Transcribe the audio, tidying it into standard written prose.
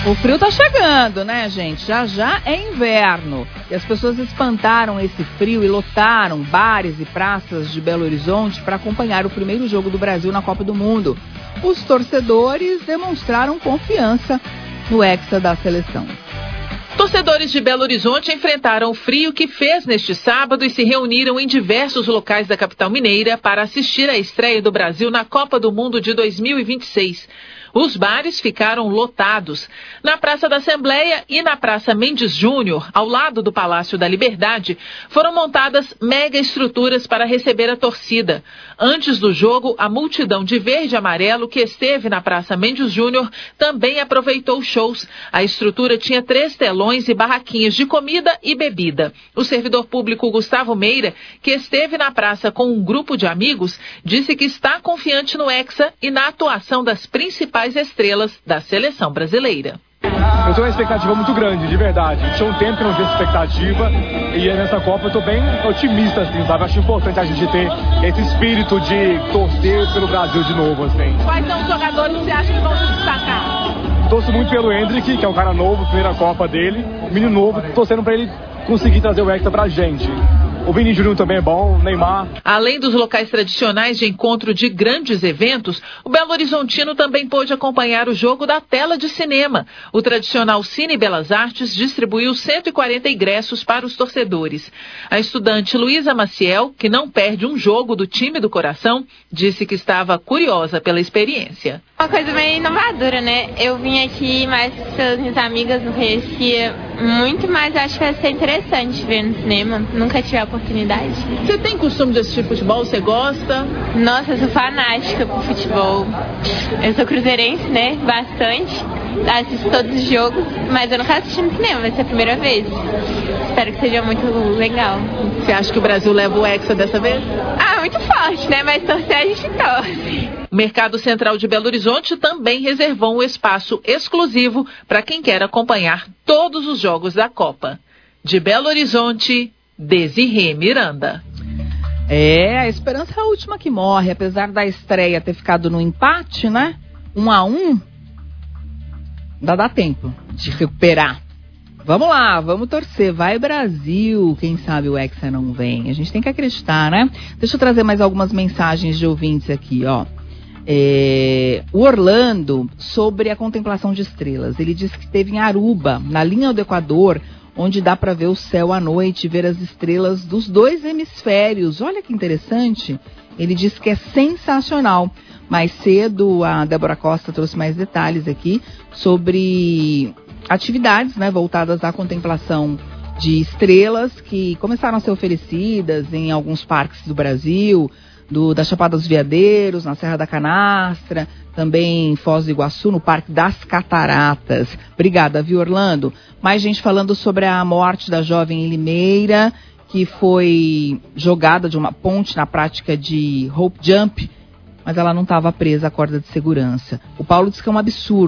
O frio tá chegando, né, gente? Já é inverno. E as pessoas espantaram esse frio e lotaram bares e praças de Belo Horizonte para acompanhar o primeiro jogo do Brasil na Copa do Mundo. Os torcedores demonstraram confiança no hexa da seleção. Torcedores de Belo Horizonte enfrentaram o frio que fez neste sábado e se reuniram em diversos locais da capital mineira para assistir à estreia do Brasil na Copa do Mundo de 2026. Os bares ficaram lotados. Na Praça da Assembleia e na Praça Mendes Júnior, ao lado do Palácio da Liberdade, foram montadas mega estruturas para receber a torcida. Antes do jogo, a multidão de verde e amarelo que esteve na Praça Mendes Júnior também aproveitou shows. A estrutura tinha 3 telões e barraquinhas de comida e bebida. O servidor público Gustavo Meira, que esteve na praça com um grupo de amigos, disse que está confiante no hexa e na atuação das principais estrelas da seleção brasileira. Eu tenho uma expectativa muito grande, de verdade. Tinha um tempo que não tinha essa expectativa e nessa Copa eu tô bem otimista, assim, sabe? Acho importante a gente ter esse espírito de torcer pelo Brasil de novo, assim. Quais são os jogadores que você acha que vão se destacar? Torço muito pelo Hendrick, que é um cara novo, primeira Copa dele, menino novo, torcendo pra ele conseguir trazer o hexa pra gente. O Vini Júnior também é bom, Neymar. Além dos locais tradicionais de encontro de grandes eventos, o Belo Horizontino também pôde acompanhar o jogo da tela de cinema. O tradicional Cine Belas Artes distribuiu 140 ingressos para os torcedores. A estudante Luísa Maciel, que não perde um jogo do time do coração, disse que estava curiosa pela experiência. Uma coisa meio inovadora, né? Eu vim aqui mais pelas minhas amigas, não conhecia muito, mas acho que vai ser interessante ver no cinema. Nunca tive a oportunidade. Você tem costume de assistir futebol? Você gosta? Nossa, eu sou fanática por futebol. Eu sou cruzeirense, né? Bastante. Assisto todos os jogos, mas eu nunca assisti no cinema, vai ser a primeira vez. Espero que seja muito legal. Você acha que o Brasil leva o hexa dessa vez? Muito forte, né? Mas torcer a gente torce. O Mercado Central de Belo Horizonte também reservou um espaço exclusivo para quem quer acompanhar todos os jogos da Copa. De Belo Horizonte, Desirê Miranda. A esperança é a última que morre, apesar da estreia ter ficado no empate, né? 1-1, ainda dá tempo de recuperar. Vamos lá, vamos torcer. Vai Brasil, quem sabe o hexa não vem. A gente tem que acreditar, né? Deixa eu trazer mais algumas mensagens de ouvintes aqui, ó. O Orlando, sobre a contemplação de estrelas. Ele disse que esteve em Aruba, na linha do Equador, onde dá para ver o céu à noite e ver as estrelas dos 2 hemisférios. Olha que interessante. Ele disse que é sensacional. Mais cedo, a Débora Costa trouxe mais detalhes aqui sobre atividades, né, voltadas à contemplação de estrelas que começaram a ser oferecidas em alguns parques do Brasil, da Chapada dos Veadeiros, na Serra da Canastra, também em Foz do Iguaçu, no Parque das Cataratas. Obrigada, viu, Orlando? Mais gente falando sobre a morte da jovem em Limeira, que foi jogada de uma ponte na prática de rope jump, mas ela não estava presa à corda de segurança. O Paulo diz que é um absurdo.